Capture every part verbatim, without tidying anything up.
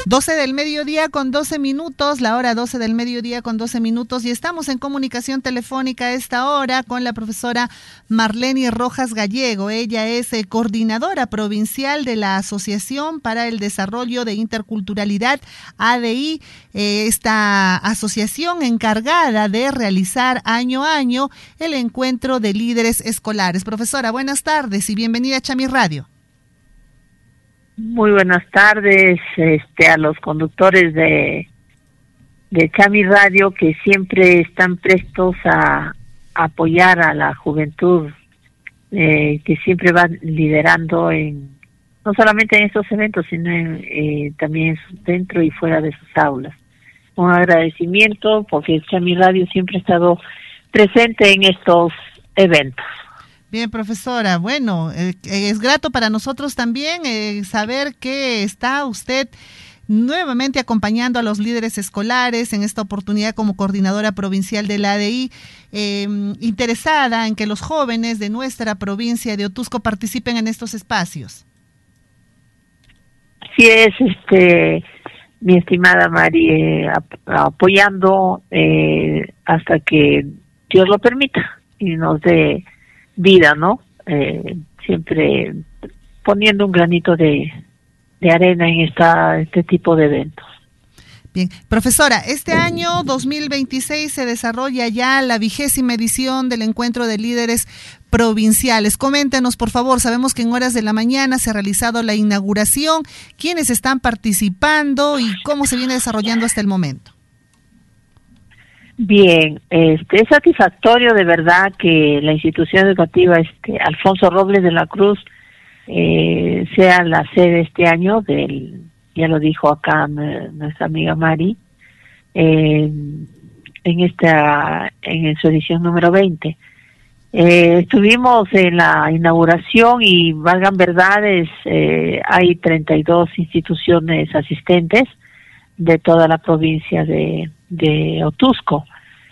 doce del mediodía con doce minutos, la hora doce del mediodía con doce minutos, y estamos en comunicación telefónica a esta hora con la profesora Marleni Rojas Gallego. Ella es eh, coordinadora provincial de la Asociación para el Desarrollo de Interculturalidad, A D I, eh, esta asociación encargada de realizar año a año el encuentro de líderes escolares. Profesora, buenas tardes y bienvenida a Chami Radio. Muy buenas tardes este, a los conductores de, de Chami Radio, que siempre están prestos a, a apoyar a la juventud, eh, que siempre van liderando en no solamente en estos eventos, sino en, eh, también dentro y fuera de sus aulas. Un agradecimiento porque Chami Radio siempre ha estado presente en estos eventos. Bien, profesora, bueno, eh, es grato para nosotros también eh, saber que está usted nuevamente acompañando a los líderes escolares en esta oportunidad como coordinadora provincial de la A D I, eh, interesada en que los jóvenes de nuestra provincia de Otuzco participen en estos espacios. Así es, este, mi estimada Mari, eh, ap- apoyando eh, hasta que Dios lo permita y nos dé vida, ¿no? Eh, siempre poniendo un granito de, de arena en esta este tipo de eventos. Bien, profesora, este año dos mil veintiséis se desarrolla ya la vigésima edición del Encuentro de Líderes Provinciales. Coméntenos, por favor, sabemos que en horas de la mañana se ha realizado la inauguración, quiénes están participando y cómo se viene desarrollando hasta el momento. Bien, este, es satisfactorio de verdad que la institución educativa este, Alfonso Robles de la Cruz eh, sea la sede este año del, ya lo dijo acá me, nuestra amiga Mari, eh, en esta, en su edición número veinte. Eh, estuvimos en la inauguración y valgan verdades, eh, hay treinta y dos instituciones asistentes de toda la provincia de, de Otuzco.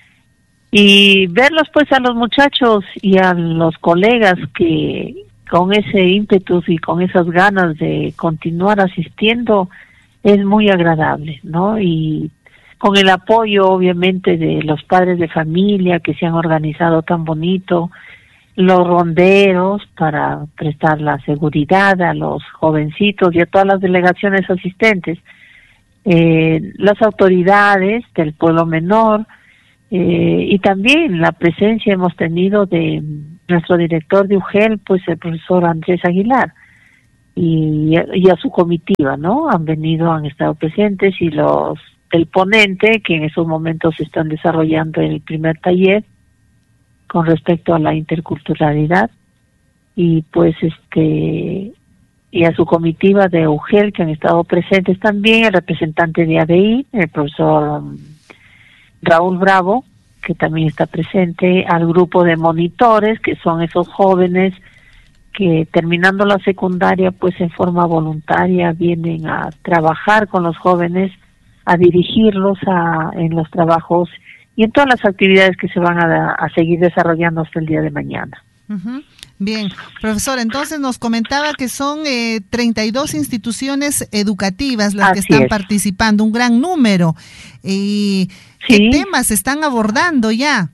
Y verlos pues a los muchachos y a los colegas que con ese ímpetu y con esas ganas de continuar asistiendo es muy agradable, ¿no? Y con el apoyo obviamente de los padres de familia que se han organizado tan bonito, los ronderos para prestar la seguridad a los jovencitos y a todas las delegaciones asistentes, eh, las autoridades del pueblo menor, eh, y también la presencia hemos tenido de nuestro director de U G E L, pues el profesor Andrés Aguilar, y, y a su comitiva, ¿no? Han venido, han estado presentes, y los el ponente, que en esos momentos están desarrollando el primer taller con respecto a la interculturalidad, y pues este y a su comitiva de U G E L, que han estado presentes también, el representante de A D I, el profesor um, Raúl Bravo, que también está presente, al grupo de monitores, que son esos jóvenes que terminando la secundaria, pues en forma voluntaria vienen a trabajar con los jóvenes, a dirigirlos a, en los trabajos y en todas las actividades que se van a, a seguir desarrollando hasta el día de mañana. Uh-huh. Bien, profesor, entonces nos comentaba que son eh, treinta y dos instituciones educativas las Así que están es. participando, un gran número. ¿Y qué Sí. temas se están abordando ya?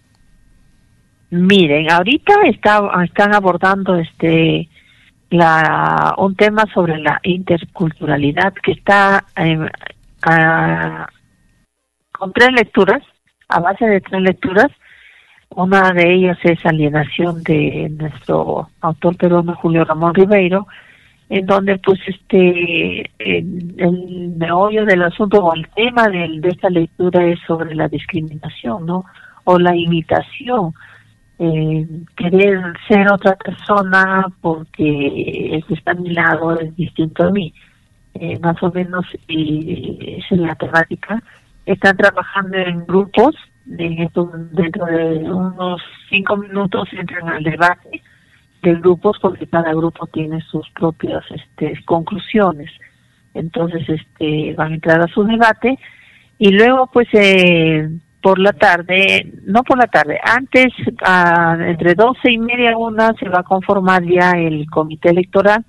Miren, ahorita está, están abordando este la un tema sobre la interculturalidad que está eh, a, con tres lecturas, a base de tres lecturas. Una de ellas es Alienación, de nuestro autor peruano Julio Ramón Ribeiro, en donde pues este el, el meollo del asunto o el tema de, de esta lectura es sobre la discriminación, ¿no? O la imitación, eh, querer ser otra persona porque el que está a mi lado es distinto a mí, eh, más o menos, y esa es la temática. Están trabajando en grupos. En esto, dentro de unos cinco minutos entran al debate de grupos, porque cada grupo tiene sus propias este, conclusiones. Entonces este van a entrar a su debate y luego pues eh, por la tarde, no por la tarde, antes a, entre doce y media a una se va a conformar ya el comité electoral,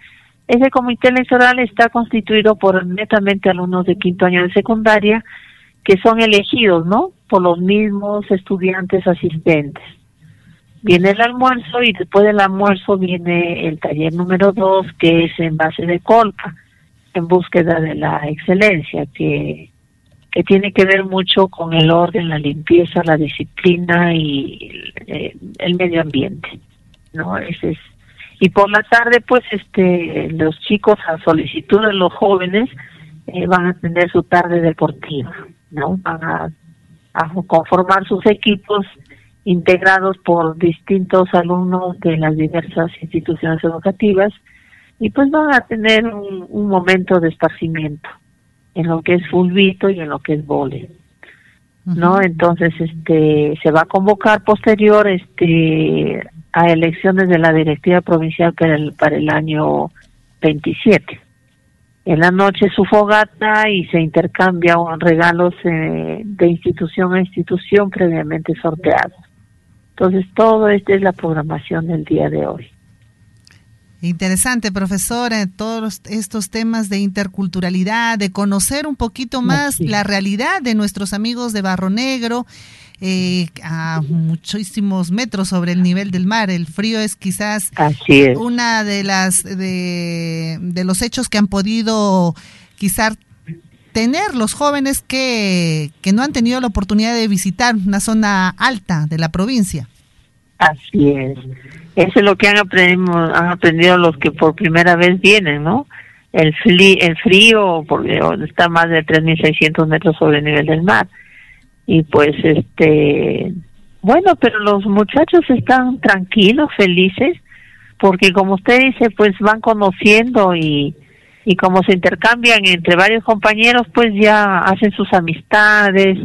Ese comité electoral está constituido por netamente alumnos de quinto año de secundaria que son elegidos, ¿no?, por los mismos estudiantes asistentes. Viene el almuerzo y después del almuerzo viene el taller número dos, que es en base de Colca, en búsqueda de la excelencia, que, que tiene que ver mucho con el orden, la limpieza, la disciplina y el, el medio ambiente, ¿no? Ese es. Y por la tarde, pues, este, los chicos, a solicitud de los jóvenes, eh, van a tener su tarde deportiva, ¿no? Van a, a conformar sus equipos integrados por distintos alumnos de las diversas instituciones educativas, y pues van a tener un, un momento de esparcimiento en lo que es fulbito y en lo que es vóley, ¿no? Uh-huh. Entonces, este, se va a convocar posterior, este, a elecciones de la directiva provincial para el, para el año veintisiete. En la noche su fogata y se intercambian regalos eh, de institución a institución previamente sorteados. Entonces, todo esto es la programación del día de hoy. Interesante, profesora, todos estos temas de interculturalidad, de conocer un poquito más sí. la realidad de nuestros amigos de Barro Negro, eh, a muchísimos metros sobre el nivel del mar. El frío es quizás Así es. una de las de, de los hechos que han podido quizás tener los jóvenes que, que no han tenido la oportunidad de visitar una zona alta de la provincia. Así es. Eso es lo que han aprendido, han aprendido los que por primera vez vienen, ¿no? El, fli, el frío, porque está más de tres mil seiscientos metros sobre el nivel del mar. Y pues, este, bueno, pero los muchachos están tranquilos, felices, porque como usted dice, pues van conociendo y, y como se intercambian entre varios compañeros, pues ya hacen sus amistades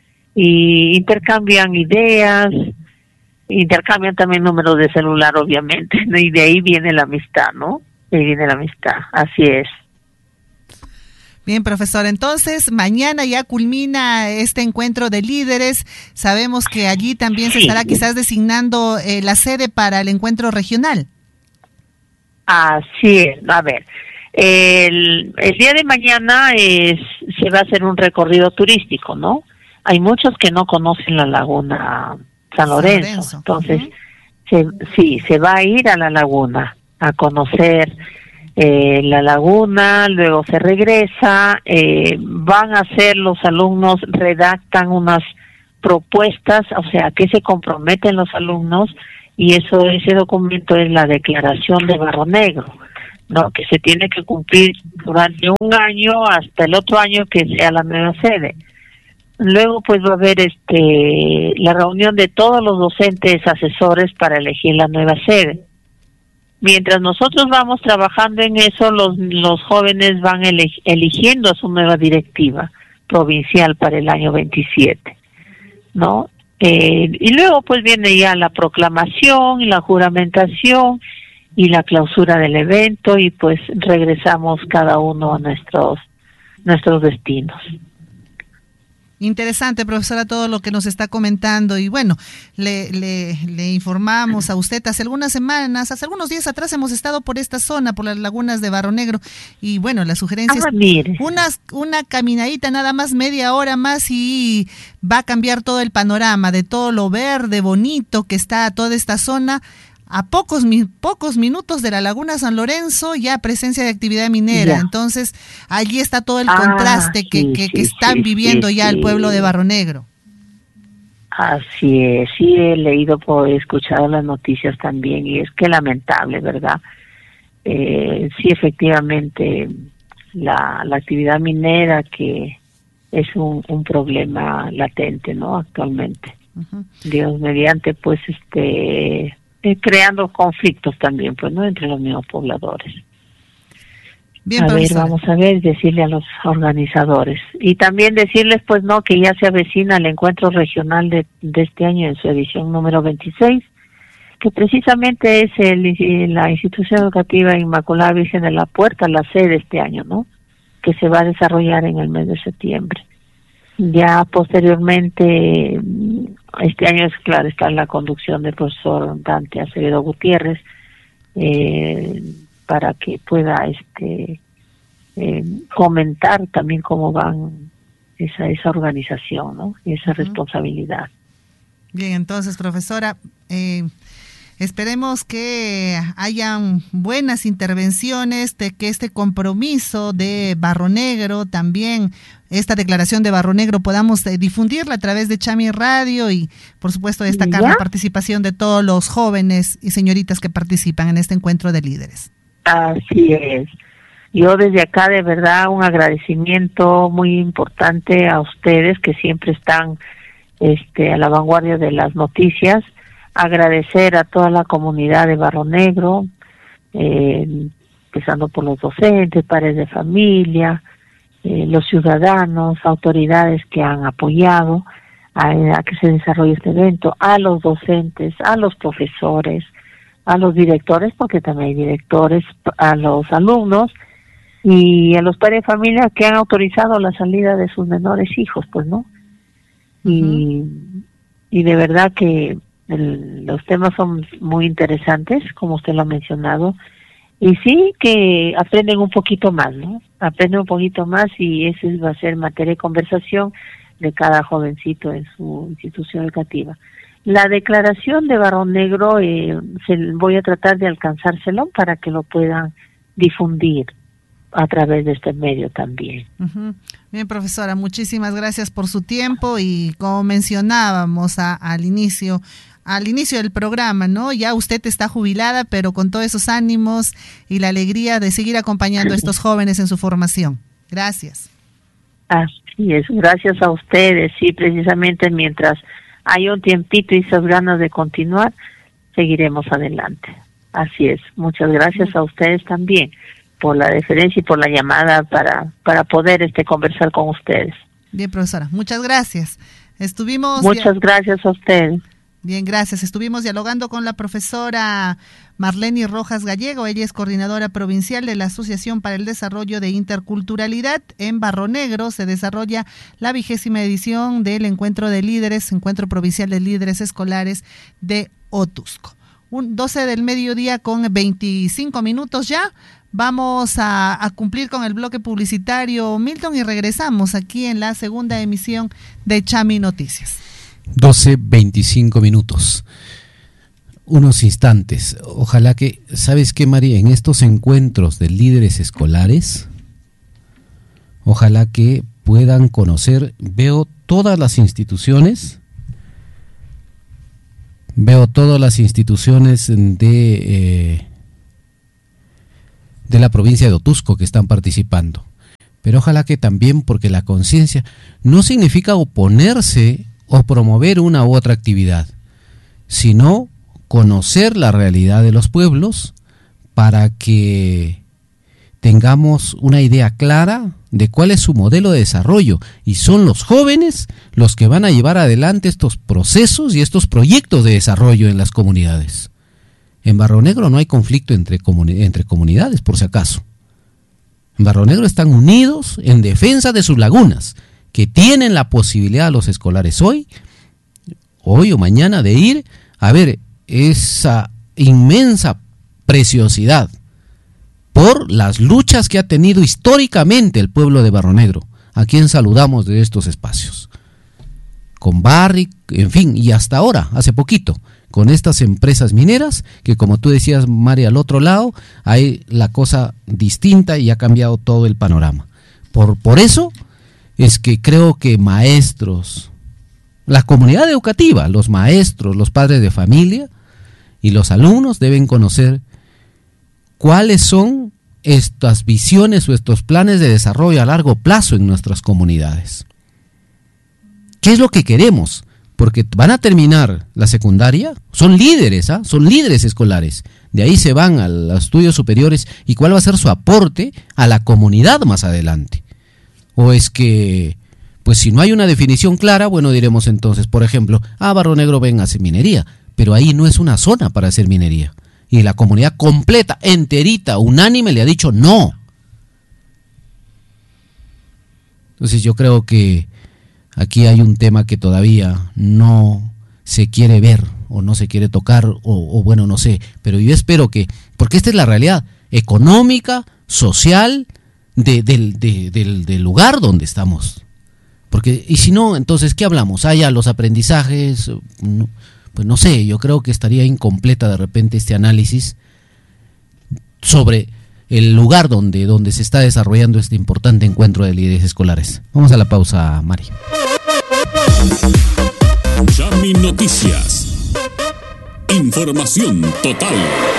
y intercambian ideas. Intercambian también números de celular, obviamente, ¿no? Y de ahí viene la amistad, ¿no? De ahí viene la amistad, así es. Bien, profesor, entonces mañana ya culmina este encuentro de líderes. Sabemos que allí también sí. se estará quizás designando eh, la sede para el encuentro regional. Así es, a ver, el, el día de mañana es, se va a hacer un recorrido turístico, ¿no? Hay muchos que no conocen la laguna San Lorenzo, San Lorenzo. Entonces uh-huh. se, sí, se va a ir a la laguna a conocer eh, la laguna, luego se regresa, eh, van a hacer los alumnos, redactan unas propuestas, o sea, que se comprometen los alumnos, y eso, ese documento es la declaración de Barro Negro, ¿no? Que se tiene que cumplir durante un año hasta el otro año que sea la nueva sede. Luego pues va a haber este la reunión de todos los docentes asesores para elegir la nueva sede. Mientras nosotros vamos trabajando en eso, los los jóvenes van eleg- eligiendo a su nueva directiva provincial para el año veintisiete, ¿no? Eh, y luego pues viene ya la proclamación y la juramentación y la clausura del evento, y pues regresamos cada uno a nuestros nuestros destinos. Interesante, profesora, todo lo que nos está comentando. Y bueno, le, le, le informamos a usted, hace algunas semanas, hace algunos días atrás hemos estado por esta zona, por las lagunas de Barro Negro, y bueno, la sugerencia ah, es unas, una caminadita, nada más media hora más, y va a cambiar todo el panorama de todo lo verde, bonito que está toda esta zona. A pocos mi, pocos minutos de la laguna San Lorenzo, ya presencia de actividad minera. Ya. Entonces, allí está todo el ah, contraste que, sí, que, que sí, están sí, viviendo sí, ya sí. el pueblo de Barro Negro. Así es, sí he leído, he escuchado las noticias también, y es que lamentable, ¿verdad? Eh, sí, efectivamente, la, la actividad minera que es un, un problema latente, ¿no? Actualmente. Uh-huh. Dios mediante, pues, este... Eh, creando conflictos también, pues, ¿no? Entre los mismos pobladores. Bien, a profesora. ver, vamos a ver, decirle a los organizadores. Y también decirles, pues, ¿no? Que ya se avecina el encuentro regional de, de este año en su edición número veintiséis, que precisamente es el, la institución educativa Inmaculada Virgen de la Puerta, la sede este año, ¿no? Que se va a desarrollar en el mes de septiembre. Ya posteriormente, este año es claro, está la conducción del profesor Dante Acevedo Gutiérrez, eh, para que pueda este eh, comentar también cómo van esa esa organización, ¿no? Y esa uh-huh. responsabilidad. Bien, entonces, profesora, eh, esperemos que hayan buenas intervenciones, de que este compromiso de Barro Negro, también esta declaración de Barro Negro, podamos eh, difundirla a través de Chami Radio y, por supuesto, destacar ¿Ya? la participación de todos los jóvenes y señoritas que participan en este encuentro de líderes. Así es. Yo desde acá, de verdad, un agradecimiento muy importante a ustedes que siempre están este, a la vanguardia de las noticias. Agradecer a toda la comunidad de Barro Negro, eh, empezando por los docentes, padres de familia, eh, los ciudadanos, autoridades que han apoyado a, a que se desarrolle este evento, a los docentes, a los profesores, a los directores, porque también hay directores, a los alumnos y a los padres de familia que han autorizado la salida de sus menores hijos, pues, ¿no? Uh-huh. Y, y de verdad que el, los temas son muy interesantes, como usted lo ha mencionado, y sí que aprenden un poquito más, ¿no? Aprenden un poquito más y eso va a ser materia de conversación de cada jovencito en su institución educativa. La declaración de Barro Negro eh, se, voy a tratar de alcanzárselo para que lo puedan difundir a través de este medio también. Uh-huh. Bien, profesora, muchísimas gracias por su tiempo y como mencionábamos a, al inicio, al inicio del programa, ¿no? Ya usted está jubilada, pero con todos esos ánimos y la alegría de seguir acompañando a estos jóvenes en su formación. Gracias. Así es, gracias a ustedes, sí, precisamente mientras hay un tiempito y esas ganas de continuar, seguiremos adelante. Así es, muchas gracias a ustedes también por la deferencia y por la llamada para para poder este conversar con ustedes. Bien, profesora, muchas gracias. Estuvimos Muchas gracias a ustedes. Bien, gracias. Estuvimos dialogando con la profesora Marleni Rojas Gallego. Ella es coordinadora provincial de la Asociación para el Desarrollo de Interculturalidad. En Barro Negro se desarrolla la vigésima edición del Encuentro de Líderes, Encuentro Provincial de Líderes Escolares de Otusco. Un doce del mediodía con veinticinco minutos ya. Vamos a, a cumplir con el bloque publicitario, Milton, y regresamos aquí en la segunda emisión de Chami Noticias. doce veinticinco minutos. Unos instantes. Ojalá que, ¿sabes qué, María? En estos encuentros de líderes escolares, ojalá que puedan conocer, veo todas las instituciones, veo todas las instituciones de, eh, de la provincia de Otusco que están participando. Pero ojalá que también, porque la conciencia no significa oponerse o promover una u otra actividad, sino conocer la realidad de los pueblos para que tengamos una idea clara de cuál es su modelo de desarrollo, y son los jóvenes los que van a llevar adelante estos procesos y estos proyectos de desarrollo en las comunidades. En Barro Negro no hay conflicto entre, comuni- entre comunidades, por si acaso. En Barro Negro están unidos en defensa de sus lagunas, que tienen la posibilidad los escolares hoy, hoy o mañana, de ir a ver esa inmensa preciosidad por las luchas que ha tenido históricamente el pueblo de Barro Negro, a quien saludamos de estos espacios. Con Barrick, en fin, y hasta ahora, hace poquito, con estas empresas mineras, que como tú decías, María, al otro lado, hay la cosa distinta y ha cambiado todo el panorama. Por, por eso es que creo que maestros, la comunidad educativa, los maestros, los padres de familia y los alumnos deben conocer cuáles son estas visiones o estos planes de desarrollo a largo plazo en nuestras comunidades. ¿Qué es lo que queremos? Porque van a terminar la secundaria, son líderes, ¿ah? son líderes escolares. De ahí se van a los estudios superiores, y cuál va a ser su aporte a la comunidad más adelante. O es que, pues si no hay una definición clara, bueno, diremos entonces, por ejemplo, ah, Barro Negro ven a hacer minería, pero ahí no es una zona para hacer minería. Y la comunidad completa, enterita, unánime, le ha dicho no. Entonces yo creo que aquí hay un tema que todavía no se quiere ver o no se quiere tocar, o, o bueno, no sé, pero yo espero que, porque esta es la realidad, económica, social, de, del, de, del, del lugar donde estamos. Porque, y si no, entonces, ¿qué hablamos? Ah, ya, los aprendizajes, no, pues no sé, yo creo que estaría incompleta de repente este análisis sobre el lugar donde, donde se está desarrollando este importante encuentro de líderes escolares. Vamos a la pausa, Mari. Chami Noticias. Información total.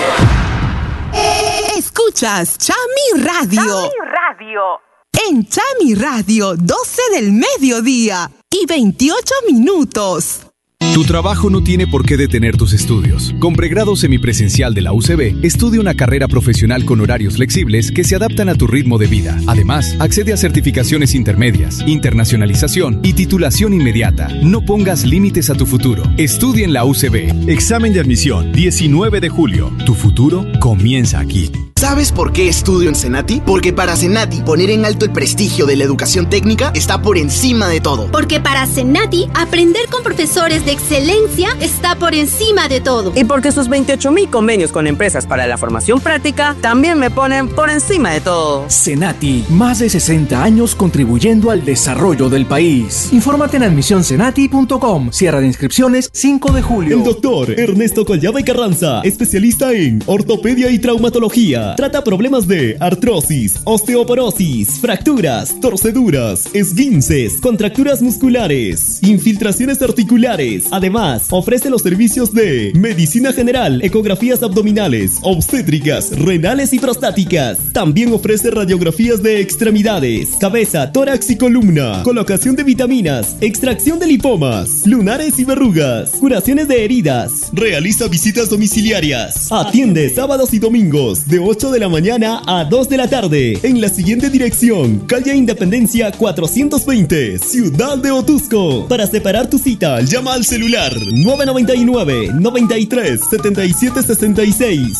Escuchas Chami Radio. Chami Radio. En Chami Radio, doce del mediodía y veintiocho minutos. Tu trabajo no tiene por qué detener tus estudios. Con pregrado semipresencial de la U C B, estudia una carrera profesional con horarios flexibles que se adaptan a tu ritmo de vida. Además, accede a certificaciones intermedias, internacionalización y titulación inmediata. No pongas límites a tu futuro. Estudia en la U C B. Examen de admisión, diecinueve de julio. Tu futuro comienza aquí. ¿Sabes por qué estudio en Senati? Porque para Senati, poner en alto el prestigio de la educación técnica está por encima de todo. Porque para Senati, aprender con profesores de excelencia está por encima de todo. Y porque sus veintiocho mil convenios con empresas para la formación práctica también me ponen por encima de todo. Senati, más de sesenta años contribuyendo al desarrollo del país. Infórmate en admisión senati punto com. Cierre de inscripciones cinco de julio. El doctor Ernesto Collada y Carranza, especialista en ortopedia y traumatología. Trata problemas de artrosis, osteoporosis, fracturas, torceduras, esguinces, contracturas musculares, infiltraciones articulares. Además, ofrece los servicios de medicina general, ecografías abdominales, obstétricas, renales y prostáticas. También ofrece radiografías de extremidades, cabeza, tórax y columna, colocación de vitaminas, extracción de lipomas, lunares y verrugas, curaciones de heridas. Realiza visitas domiciliarias. Atiende sábados y domingos de ocho de la mañana a dos de la tarde en la siguiente dirección: calle Independencia cuatrocientos veinte, Ciudad de Otuzco. Para separar tu cita, llama al celular nueve nueve nueve, noventa y tres, setenta y siete sesenta y seis.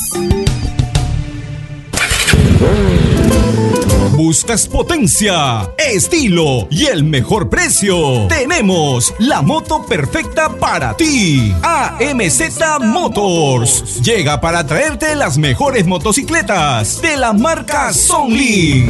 ¿Buscas potencia, estilo y el mejor precio? Tenemos la moto perfecta para ti. A M Z Motors llega para traerte las mejores motocicletas de la marca Songlin.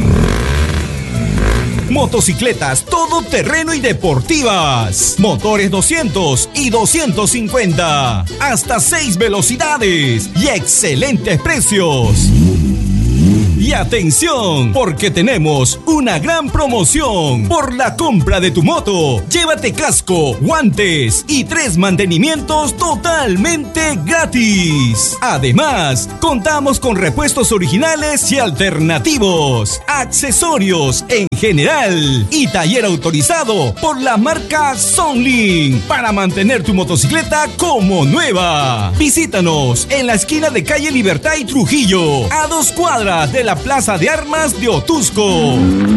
Motocicletas todoterreno y deportivas. Motores doscientos y doscientos cincuenta. Hasta seis velocidades y excelentes precios. Y atención, porque tenemos una gran promoción. Por la compra de tu moto, llévate casco, guantes y tres mantenimientos totalmente gratis. Además, contamos con repuestos originales y alternativos, accesorios en general y taller autorizado por la marca Songlin para mantener tu motocicleta como nueva. Visítanos en la esquina de calle Libertad y Trujillo, a dos cuadras de la Plaza de Armas de Otuzco.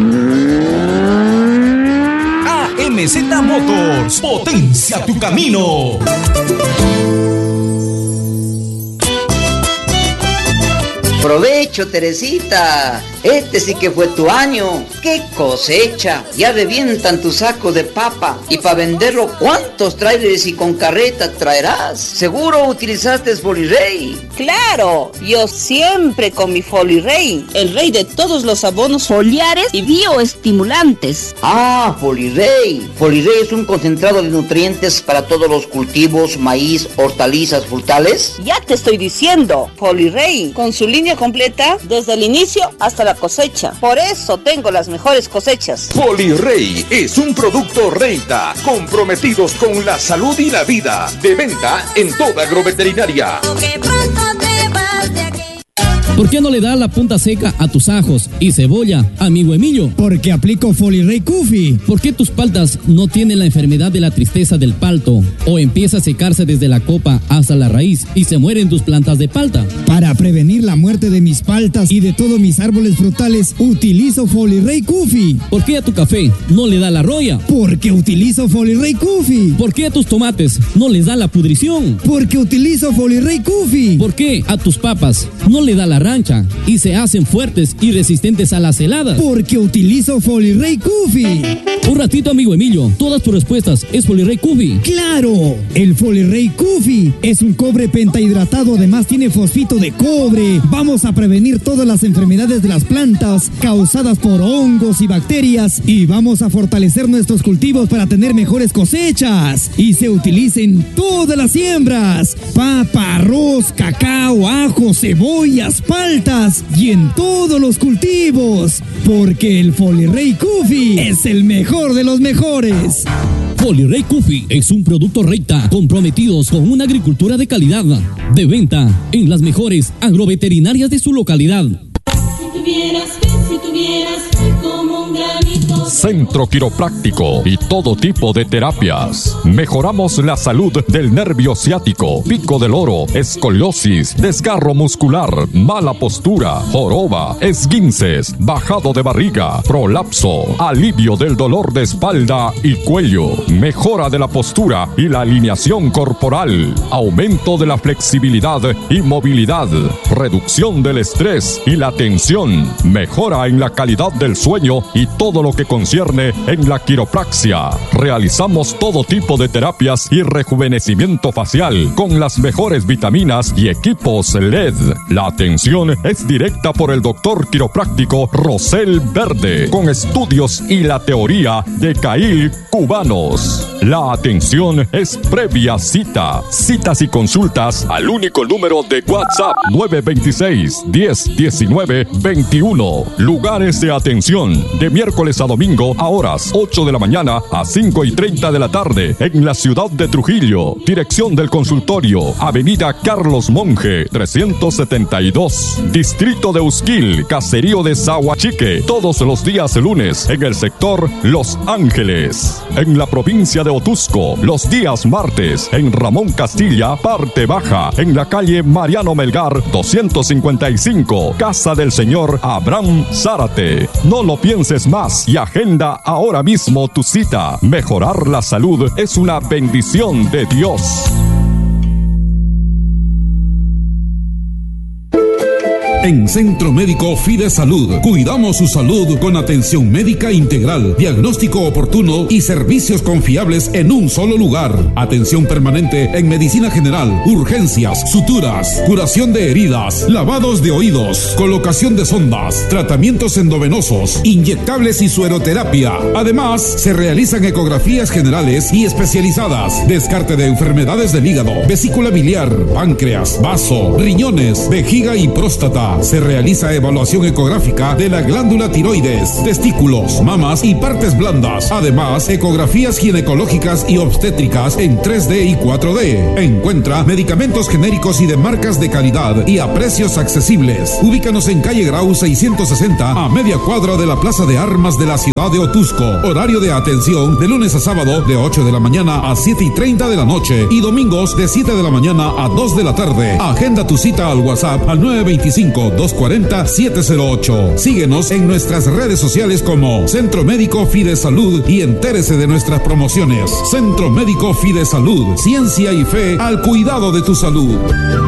A M Z Motors, potencia tu camino. Provecho, Teresita. Este sí que fue tu año. ¡Qué cosecha! Ya revientan tu saco de papa. Y para venderlo, ¿cuántos trailers y con carreta traerás? Seguro utilizaste Folirey. Claro, yo siempre con mi Folirey, el rey de todos los abonos foliares y bioestimulantes. Ah, Folirey. Folirey es un concentrado de nutrientes para todos los cultivos, maíz, hortalizas, frutales. Ya te estoy diciendo, Folirey, con su línea completa desde el inicio hasta la cosecha. Por eso tengo las mejores cosechas. Folirey es un producto Reita, comprometidos con la salud y la vida. De venta en toda agroveterinaria. ¿Por qué no le das la punta seca a tus ajos y cebolla, amigo Emilio? Porque aplico Folirey Kufi. ¿Por qué tus paltas no tienen la enfermedad de la tristeza del palto? ¿O empieza a secarse desde la copa hasta la raíz y se mueren tus plantas de palta? Para prevenir la muerte de mis paltas y de todos mis árboles frutales, utilizo Folirey Kufi. ¿Por qué a tu café no le da la roya? Porque utilizo Folirey Kufi. ¿Por qué a tus tomates no les da la pudrición? Porque utilizo Folirey Kufi. ¿Por qué a tus papas no le da la ancha y se hacen fuertes y resistentes a las heladas. Porque utilizo Folirey Coffee. Un ratito, amigo Emilio, todas tus respuestas es Folirey Coffee. ¡Claro! El Folirey Coffee es un cobre pentahidratado, además tiene fosfito de cobre. Vamos a prevenir todas las enfermedades de las plantas causadas por hongos y bacterias y vamos a fortalecer nuestros cultivos para tener mejores cosechas. Y se utiliza en todas las siembras: papa, arroz, cacao, ajo, cebollas, paltas y en todos los cultivos. Porque el Folirey Coffee es el mejor de los mejores. Folirey Coffee es un producto Reita, comprometidos con una agricultura de calidad. De venta en las mejores agroveterinarias de su localidad. Si tuvieras fe, si tuvieras fe como un granito. Centro Quiropráctico y todo tipo de terapias. Mejoramos la salud del nervio ciático, pico del oro, escoliosis, desgarro muscular, mala postura, joroba, esguinces, bajado de barriga, prolapso, alivio del dolor de espalda y cuello, mejora de la postura y la alineación corporal, aumento de la flexibilidad y movilidad, reducción del estrés y la tensión, mejora en la calidad del sueño y todo lo que concierne en la quiropraxia. Realizamos todo tipo de terapias y rejuvenecimiento facial con las mejores vitaminas y equipos L E D. La atención es directa por el doctor quiropráctico Rosel Verde, con estudios y la teoría de Cail cubanos. La atención es previa cita. Citas y consultas al único número de WhatsApp nueve dos seis, diez, diecinueve, veintiuno. Lugares de atención de miércoles a domingo a horas ocho de la mañana a cinco y treinta de la tarde en la ciudad de Trujillo. Dirección del consultorio: Avenida Carlos Monge trescientos setenta y dos, Distrito de Usquil, Caserío de Zahuachique. Todos los días lunes en el sector Los Ángeles. En la provincia de Otusco, los días martes en Ramón Castilla, parte baja, en la calle Mariano Melgar doscientos cincuenta y cinco, Casa del Señor Abraham Zárate. No lo pienses más y agenda ahora mismo tu cita. Mejorar la salud es una bendición de Dios. En Centro Médico Fide Salud, cuidamos su salud con atención médica integral, diagnóstico oportuno y servicios confiables en un solo lugar. Atención permanente en medicina general, urgencias, suturas, curación de heridas, lavados de oídos, colocación de sondas, tratamientos endovenosos, inyectables y sueroterapia. Además, se realizan ecografías generales y especializadas, descarte de enfermedades del hígado, vesícula biliar, páncreas, vaso, riñones, vejiga y próstata. Se realiza evaluación ecográfica de la glándula tiroides, testículos, mamas y partes blandas. Además, ecografías ginecológicas y obstétricas en tres D y cuatro D. Encuentra medicamentos genéricos y de marcas de calidad y a precios accesibles. Ubícanos en calle Grau seiscientos sesenta, a media cuadra de la Plaza de Armas de la ciudad de Otusco. Horario de atención de lunes a sábado de ocho de la mañana a siete y treinta de la noche y domingos de siete de la mañana a dos de la tarde. Agenda tu cita al WhatsApp al nueve veinticinco, dos cuarenta, siete cero ocho. Síguenos en nuestras redes sociales como Centro Médico Fide Salud y entérese de nuestras promociones. Centro Médico Fide Salud, ciencia y fe al cuidado de tu salud.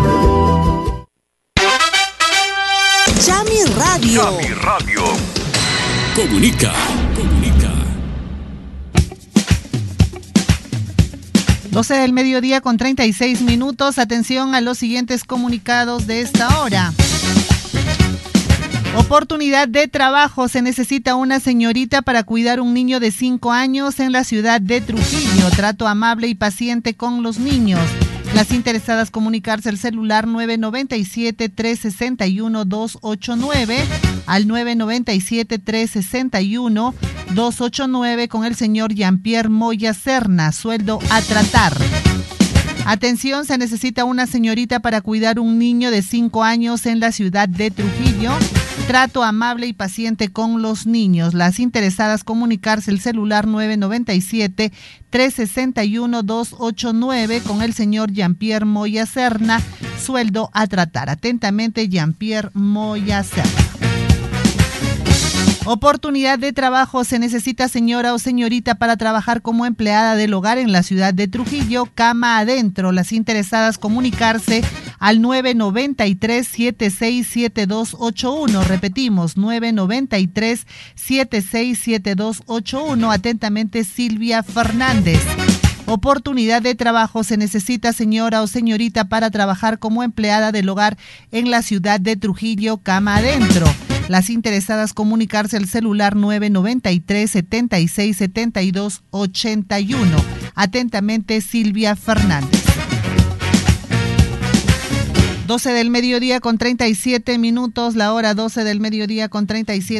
Yami Radio. Yami Radio. Comunica, comunica. doce del mediodía con treinta y seis minutos. Atención a los siguientes comunicados de esta hora. Oportunidad de trabajo. Se necesita una señorita para cuidar un niño de cinco años en la ciudad de Trujillo. Trato amable y paciente con los niños. Las interesadas comunicarse al celular nueve nueve siete, tres seis uno, dos ocho nueve al nueve nueve siete, tres seis uno, dos ocho nueve con el señor Jean-Pierre Moya Serna. Sueldo a tratar. Atención, se necesita una señorita para cuidar un niño de cinco años en la ciudad de Trujillo. Trato amable y paciente con los niños. Las interesadas comunicarse el celular nueve nueve siete, tres seis uno, dos ocho nueve con el señor Jean-Pierre Moya Serna. Sueldo a tratar. Atentamente, Jean-Pierre Moya Serna. Oportunidad de trabajo. Se necesita señora o señorita para trabajar como empleada del hogar en la ciudad de Trujillo, cama adentro. Las interesadas comunicarse al nueve noventa y tres, setenta y seis, setenta y dos ochenta y uno. Repetimos, nueve noventa y tres, setenta y seis, setenta y dos ochenta y uno. Atentamente, Silvia Fernández. Oportunidad de trabajo. Se necesita señora o señorita para trabajar como empleada del hogar en la ciudad de Trujillo, cama adentro. Las interesadas comunicarse al celular nueve noventa y tres, setenta y seis, setenta y dos ochenta y uno. Atentamente, Silvia Fernández. doce del mediodía con treinta y siete minutos, la hora doce del mediodía con treinta y siete.